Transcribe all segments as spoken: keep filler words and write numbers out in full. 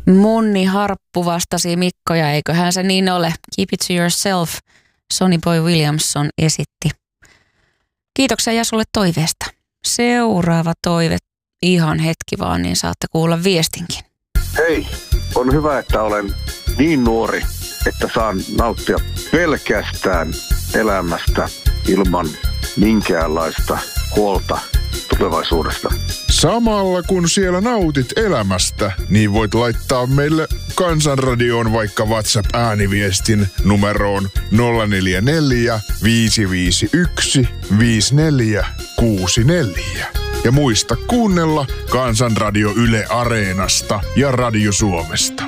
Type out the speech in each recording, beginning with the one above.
Munni Harppu vastasi Mikko ja eiköhän se niin ole. Keep it to yourself, Sonny Boy Williamson esitti. Kiitoksia ja sulle toiveesta. Seuraava toive, ihan hetki vaan, niin saatte kuulla viestinkin. Hei, on hyvä, että olen niin nuori, että saan nauttia pelkästään elämästä ilman minkäänlaista huolta tulevaisuudesta. Samalla kun siellä nautit elämästä, niin voit laittaa meille Kansanradioon vaikka WhatsApp-ääniviestin numeroon nolla neljä neljä, viisi viisi yksi, viisi neljä kuusi neljä. Ja muista kuunnella Kansanradio Yle Areenasta ja Radio Suomesta.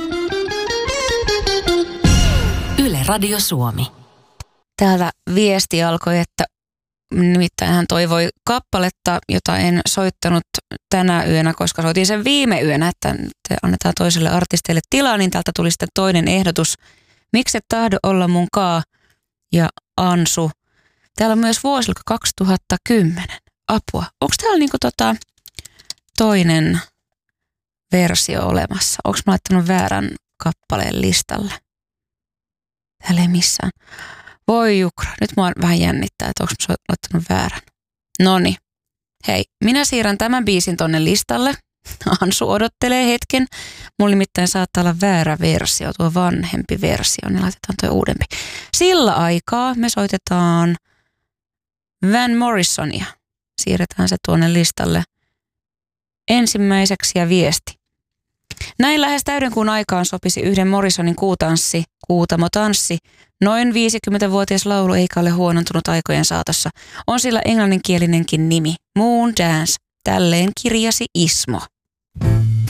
Yle Radio Suomi. Täältä viesti alkoi, että nimittäin hän toivoi kappaletta, jota en soittanut tänä yönä, koska soitin sen viime yönä, että annetaan toiselle artisteille tilaa, niin täältä tuli sitten toinen ehdotus. Miksi et tahdo olla mun kaa ja Ansu? Täällä on myös vuosilta kaksituhattakymmenen. Apua. Onko täällä niinku tota toinen versio olemassa? Onko mä laittanut väärän kappaleen listalle? Täällä ei missään. Voi jukra, nyt mua vähän jännittää, että onko mä laittanut väärän. Noniin. Hei, minä siirrän tämän biisin tonne listalle. Ansu odottelee hetken. Mulla nimittäin saattaa olla väärä versio, tuo vanhempi versio, niin laitetaan tuo uudempi. Sillä aikaa me soitetaan Van Morrisonia. Siirretään se tuonne listalle ensimmäiseksi ja viesti. Näin lähes täydenkuun aikaan sopisi yhden Morrisonin kuutanssi, kuutamotanssi. Noin viisikymmentävuotias laulu eikä ole huonontunut aikojen saatossa. On sillä englanninkielinenkin nimi, Moon Dance. Tälleen kirjasi Ismo.